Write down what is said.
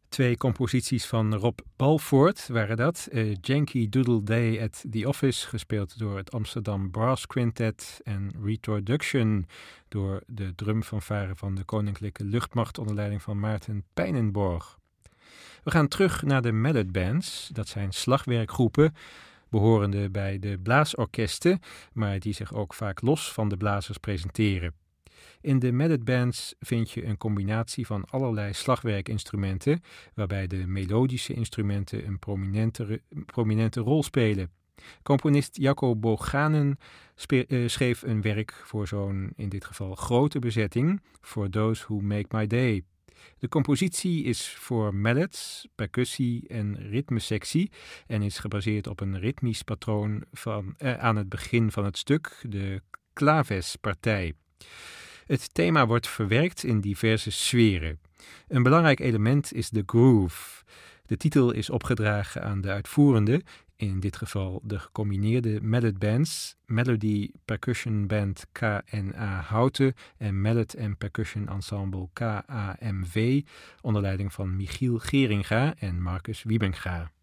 Twee composities van Rob Balfour waren dat. Yankee Doodle Day at the Office, gespeeld door het Amsterdam Brass Quintet. En Retroduction door de drumfanfare van de Koninklijke Luchtmacht onder leiding van Maarten Pijnenborg. We gaan terug naar de Mallet Bands. Dat zijn slagwerkgroepen behorende bij de blaasorkesten, maar die zich ook vaak los van de blazers presenteren. In de Mallet Bands vind je een combinatie van allerlei slagwerkinstrumenten, waarbij de melodische instrumenten een prominente rol spelen. Componist Jacco Boganen schreef een werk voor zo'n, in dit geval, grote bezetting, For Those Who Make My Day. De compositie is voor mallets, percussie en ritmesectie en is gebaseerd op een ritmisch patroon aan het begin van het stuk, de klavespartij. Het thema wordt verwerkt in diverse sferen. Een belangrijk element is de groove. De titel is opgedragen aan de uitvoerende, in dit geval de gecombineerde Mallet Bands, Melody Percussion Band KNA Houten en Mallet and Percussion Ensemble KAMV, onder leiding van Michiel Geringa en Marcus Wiebenga.